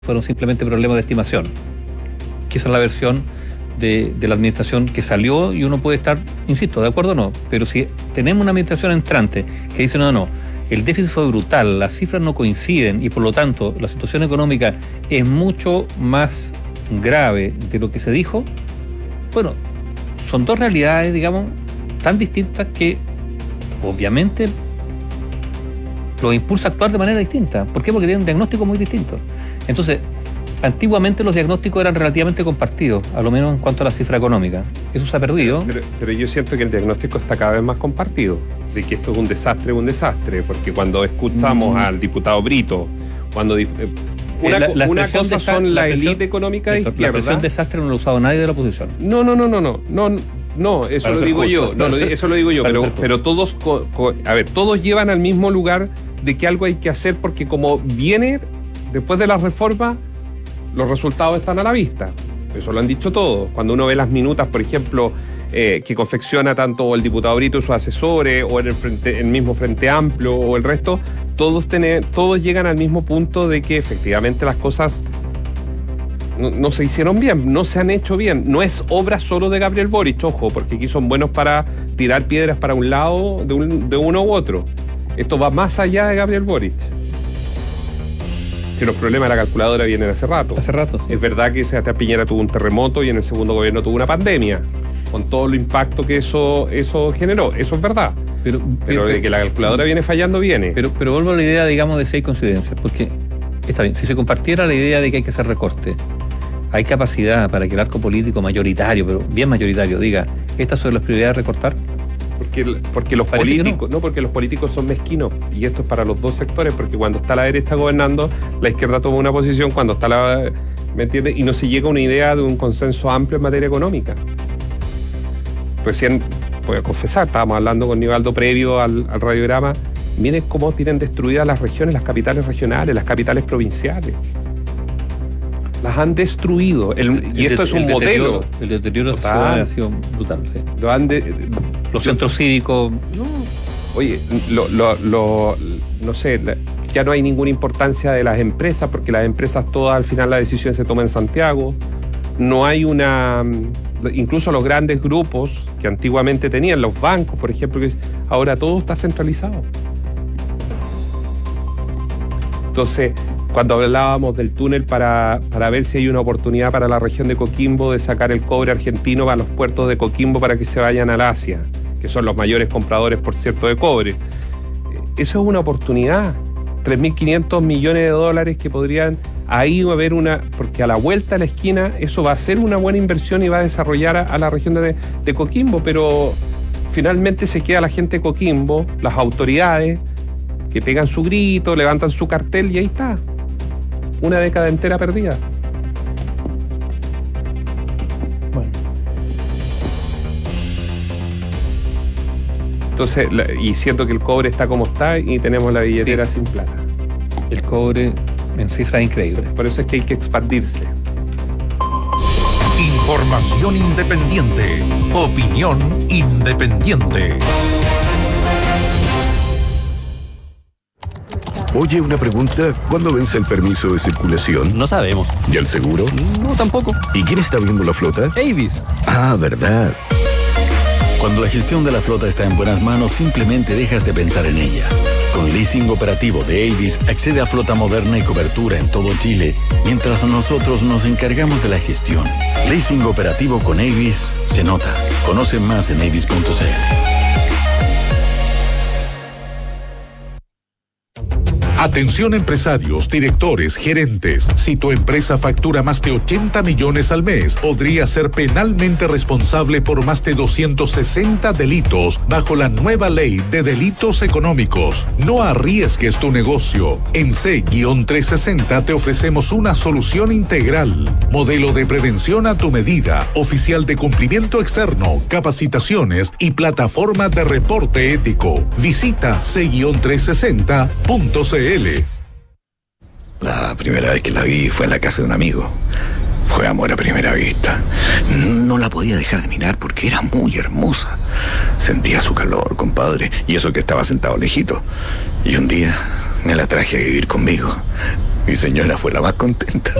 fueron simplemente problemas de estimación, que esa es la versión de la administración que salió, y uno puede estar, insisto, de acuerdo o no, pero si tenemos una administración entrante que dice no, el déficit fue brutal, las cifras no coinciden y por lo tanto la situación económica es mucho más grave de lo que se dijo, bueno, son dos realidades, digamos, tan distintas que obviamente lo impulsa a actuar de manera distinta. ¿Por qué? Porque tienen un diagnóstico muy distinto. Entonces, antiguamente los diagnósticos eran relativamente compartidos, a lo menos en cuanto a la cifra económica. Eso se ha perdido. Pero yo siento que el diagnóstico está cada vez más compartido, de que esto es un desastre, porque cuando escuchamos al diputado Brito, cuando una cosa son la élite económica de izquierda. La expresión desastre no lo ha usado nadie de la oposición. No, eso lo digo yo. Eso lo digo yo. Pero todos, todos llevan al mismo lugar de que algo hay que hacer, porque como viene después de la reforma, los resultados están a la vista. Eso lo han dicho todos. Cuando uno ve las minutas, por ejemplo, que confecciona tanto el diputado Brito y sus asesores, o el mismo Frente Amplio, o el resto, todos llegan al mismo punto de que efectivamente las cosas no se hicieron bien, no se han hecho bien. No es obra solo de Gabriel Boric, ojo, porque aquí son buenos para tirar piedras para un lado de uno u otro. Esto va más allá de Gabriel Boric. Si los problemas de la calculadora vienen hace rato. Sí. Es verdad que Sebastián Piñera tuvo un terremoto y en el segundo gobierno tuvo una pandemia, con todo el impacto que eso generó. Eso es verdad. Pero de que la calculadora viene fallando, viene. Pero vuelvo a la idea, digamos, de si hay coincidencias, porque está bien, si se compartiera la idea de que hay que hacer recorte, hay capacidad para que el arco político mayoritario, pero bien mayoritario, diga, estas son las prioridades de recortar. Porque los políticos, porque los políticos son mezquinos, y esto es para los dos sectores, porque cuando está la derecha gobernando, la izquierda toma una posición, cuando está ¿me entiendes? Y no se llega a una idea de un consenso amplio en materia económica. Recién, voy a confesar, estábamos hablando con Nivaldo previo al radiograma, miren cómo tienen destruidas las regiones, las capitales regionales, las capitales provinciales. Las han destruido. Y esto es un modelo. El deterioro total ha sido brutal. Sí. Los centros cívicos. No. Oye, no sé, ya no hay ninguna importancia de las empresas, porque las empresas todas, al final la decisión se toma en Santiago. No hay incluso los grandes grupos que antiguamente tenían, los bancos, por ejemplo, ahora todo está centralizado. Entonces, cuando hablábamos del túnel para ver si hay una oportunidad para la región de Coquimbo de sacar el cobre argentino para los puertos de Coquimbo para que se vayan al Asia, que son los mayores compradores, por cierto, de cobre. Eso es una oportunidad. 3.500 millones de dólares que podrían ahí haber porque a la vuelta de la esquina eso va a ser una buena inversión y va a desarrollar a la región de Coquimbo, pero finalmente se queda la gente de Coquimbo, las autoridades, que pegan su grito, levantan su cartel y ahí está. Una década entera perdida. Bueno. Entonces, y siento que el cobre está como está y tenemos la billetera sin plata. El cobre en cifras increíbles. Por eso es que hay que expandirse. Información independiente. Opinión independiente. Oye, una pregunta. ¿Cuándo vence el permiso de circulación? No sabemos. ¿Y el seguro? No, tampoco. ¿Y quién está viendo la flota? Avis. Ah, ¿verdad? Cuando la gestión de la flota está en buenas manos, simplemente dejas de pensar en ella. Con leasing operativo de Avis, accede a flota moderna y cobertura en todo Chile, mientras nosotros nos encargamos de la gestión. Leasing operativo con Avis se nota. Conoce más en avis.cl. Atención empresarios, directores, gerentes. Si tu empresa factura más de 80 millones al mes, podría ser penalmente responsable por más de 260 delitos bajo la nueva ley de delitos económicos. No arriesgues tu negocio. En C-360 te ofrecemos una solución integral. Modelo de prevención a tu medida, oficial de cumplimiento externo, capacitaciones y plataforma de reporte ético. Visita C-360.cl. La primera vez que la vi fue en la casa de un amigo. Fue amor a primera vista. No la podía dejar de mirar porque era muy hermosa. Sentía su calor, compadre, y eso que estaba sentado lejito. Y un día me la traje a vivir conmigo. Mi señora fue la más contenta.